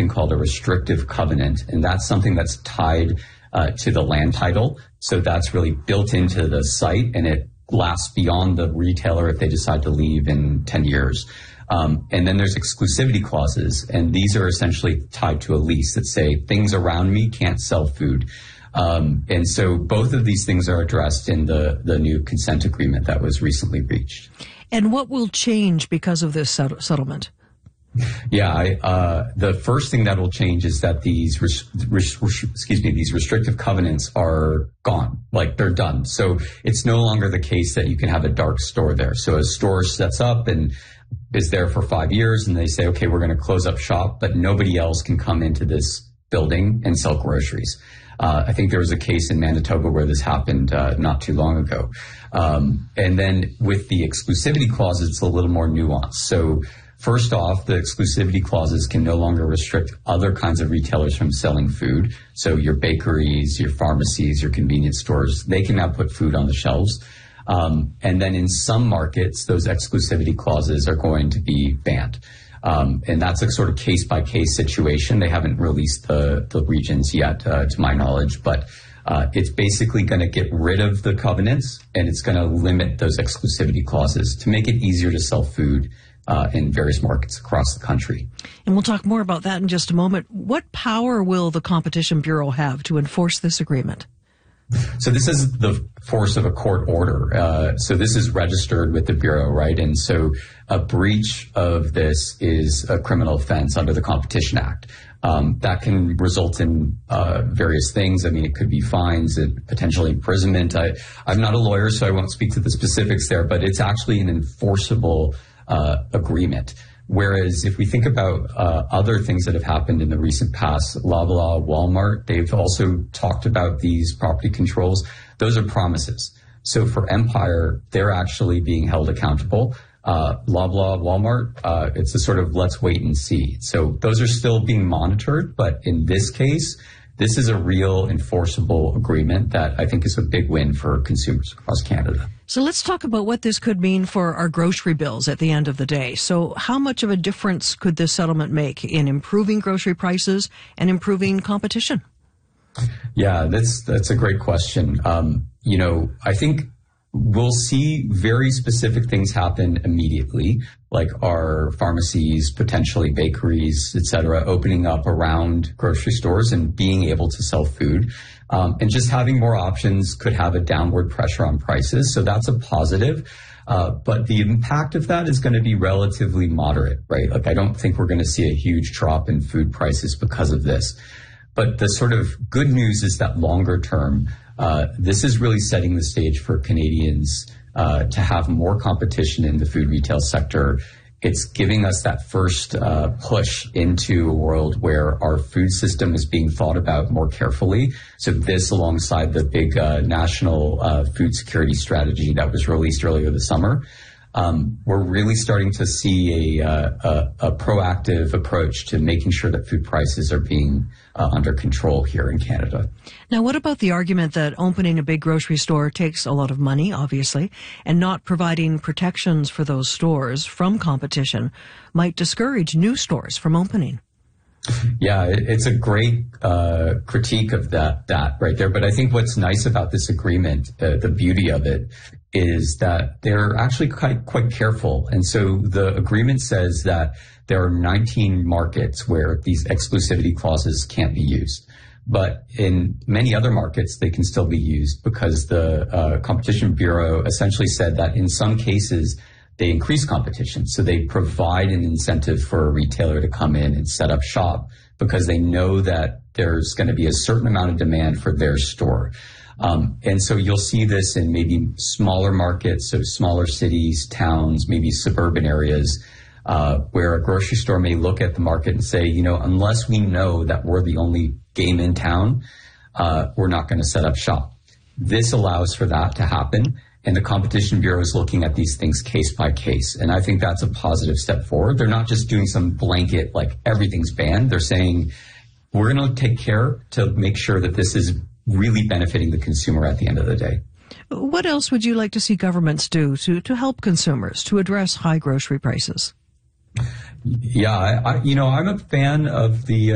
something called a restrictive covenant, and that's something that's tied to the land title. So that's really built into the site, and it lasts beyond the retailer if they decide to leave in 10 years. And then there's exclusivity clauses, and these are essentially tied to a lease that say things around me can't sell food. And so both of these things are addressed in the new consent agreement that was recently reached. And what will change because of this settlement? Yeah, the first thing that will change is that these these restrictive covenants are gone, like they're done. So it's no longer the case that you can have a dark store there. So a store sets up and is there for 5 years, and they say, okay, we're going to close up shop, but nobody else can come into this building and sell groceries. I think there was a case in Manitoba where this happened not too long ago. And then with the exclusivity clause, it's a little more nuanced. So first off, the exclusivity clauses can no longer restrict other kinds of retailers from selling food. So your bakeries, your pharmacies, your convenience stores, they can now put food on the shelves. And then in some markets, those exclusivity clauses are going to be banned. And that's a sort of case-by-case situation. They haven't released the regions yet, to my knowledge, but it's basically going to get rid of the covenants, and it's going to limit those exclusivity clauses to make it easier to sell food in various markets across the country. And we'll talk more about that in just a moment. What power will the Competition Bureau have to enforce this agreement? So this is the force of a court order. So this is registered with the Bureau, right? And so a breach of this is a criminal offense under the Competition Act. That can result in various things. I mean, it could be fines, potentially imprisonment. I'm not a lawyer, so I won't speak to the specifics there, but it's actually an enforceable agreement. Whereas if we think about other things that have happened in the recent past, Loblaw, Walmart, they've also talked about these property controls. Those are promises. So for Empire, they're actually being held accountable. Loblaw, Walmart, it's a sort of let's wait and see. So those are still being monitored, but in this case, this is a real enforceable agreement that I think is a big win for consumers across Canada. So let's talk about what this could mean for our grocery bills at the end of the day. So how much of a difference could this settlement make in improving grocery prices and improving competition? Yeah, that's a great question. I think we'll see very specific things happen immediately, like our pharmacies, potentially bakeries, et cetera, opening up around grocery stores and being able to sell food. And just having more options could have a downward pressure on prices. So that's a positive. But the impact of that is going to be relatively moderate, right? Like, I don't think we're going to see a huge drop in food prices because of this. But the sort of good news is that longer term, this is really setting the stage for Canadians to have more competition in the food retail sector. It's giving us that first push into a world where our food system is being thought about more carefully. So this, alongside the big national food security strategy that was released earlier this summer, we're really starting to see a proactive approach to making sure that food prices are being under control here in Canada. Now, what about the argument that opening a big grocery store takes a lot of money, obviously, and not providing protections for those stores from competition might discourage new stores from opening? Yeah, it's a great critique of that right there. But I think what's nice about this agreement, the beauty of it, is that they're actually quite careful. And so the agreement says that there are 19 markets where these exclusivity clauses can't be used. But in many other markets, they can still be used because the Competition Bureau essentially said that in some cases, they increase competition. So they provide an incentive for a retailer to come in and set up shop because they know that there's going to be a certain amount of demand for their store. And so you'll see this in maybe smaller markets, so smaller cities, towns, maybe suburban areas, where a grocery store may look at the market and say, unless we know that we're the only game in town, we're not going to set up shop. This allows for that to happen. And the Competition Bureau is looking at these things case by case. And I think that's a positive step forward. They're not just doing some blanket, like everything's banned. They're saying, we're going to take care to make sure that this is really benefiting the consumer at the end of the day. What else would you like to see governments do to help consumers to address high grocery prices? Yeah, I'm a fan of the